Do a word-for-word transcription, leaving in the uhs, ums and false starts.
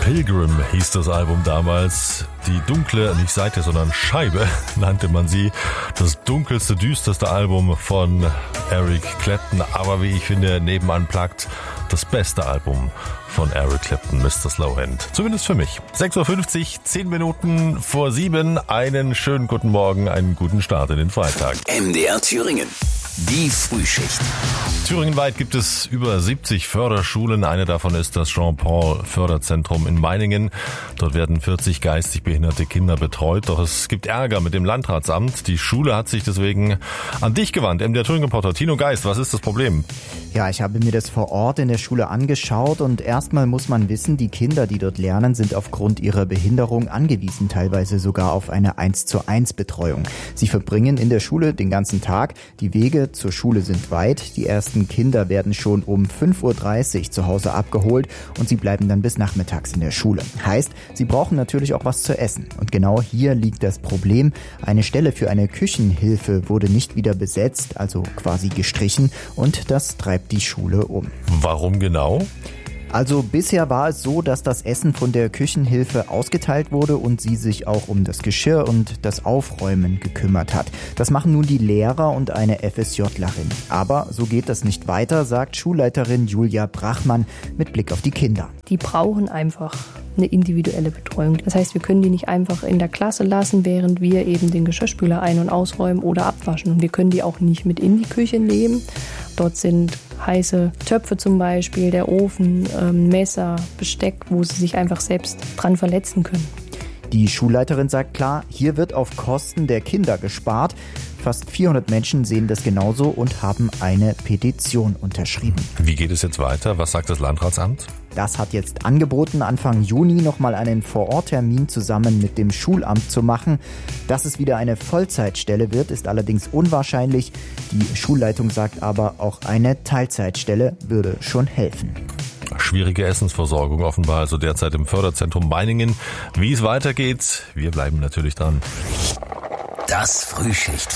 Pilgrim hieß das Album damals. Die dunkle, nicht Seite, sondern Scheibe nannte man sie. Das dunkelste, düsterste Album von Eric Clapton. Aber wie ich finde, neben Unplugged das beste Album von Eric Clapton, Mister Slowhand. Zumindest für mich. sechs Uhr fünfzig, zehn Minuten vor sieben. Einen schönen guten Morgen, einen guten Start in den Freitag. M D R Thüringen. Die Frühschicht. Thüringenweit gibt es über siebzig Förderschulen. Eine davon ist das Jean-Paul-Förderzentrum in Meiningen. Dort werden vierzig geistig behinderte Kinder betreut. Doch es gibt Ärger mit dem Landratsamt. Die Schule hat sich deswegen an dich gewandt. M D R Thüringen-Reporter Tino Geist, was ist das Problem? Ja, ich habe mir das vor Ort in der Schule angeschaut und erstmal muss man wissen, die Kinder, die dort lernen, sind aufgrund ihrer Behinderung angewiesen, teilweise sogar auf eine eins zu eins Betreuung. Sie verbringen in der Schule den ganzen Tag. Die Wege zur Schule sind weit. Die ersten Kinder werden schon um fünf Uhr dreißig zu Hause abgeholt und sie bleiben dann bis nachmittags in der Schule. Heißt, sie brauchen natürlich auch was zu essen. Und genau hier liegt das Problem. Eine Stelle für eine Küchenhilfe wurde nicht wieder besetzt, also quasi gestrichen, und das treibt die Schule um. Warum genau? Also bisher war es so, dass das Essen von der Küchenhilfe ausgeteilt wurde und sie sich auch um das Geschirr und das Aufräumen gekümmert hat. Das machen nun die Lehrer und eine FSJlerin. Aber so geht das nicht weiter, sagt Schulleiterin Julia Brachmann mit Blick auf die Kinder. Die brauchen einfach eine individuelle Betreuung. Das heißt, wir können die nicht einfach in der Klasse lassen, während wir eben den Geschirrspüler ein- und ausräumen oder abwaschen. Und wir können die auch nicht mit in die Küche nehmen. Dort sind heiße Töpfe zum Beispiel, der Ofen, ähm, Messer, Besteck, wo sie sich einfach selbst dran verletzen können. Die Schulleiterin sagt klar, hier wird auf Kosten der Kinder gespart. Fast vierhundert Menschen sehen das genauso und haben eine Petition unterschrieben. Wie geht es jetzt weiter? Was sagt das Landratsamt? Das hat jetzt angeboten, Anfang Juni nochmal einen Vororttermin zusammen mit dem Schulamt zu machen. Dass es wieder eine Vollzeitstelle wird, ist allerdings unwahrscheinlich. Die Schulleitung sagt aber, auch eine Teilzeitstelle würde schon helfen. Schwierige Essensversorgung offenbar also derzeit im Förderzentrum Meiningen. Wie es weitergeht, wir bleiben natürlich dran. Das Frühschicht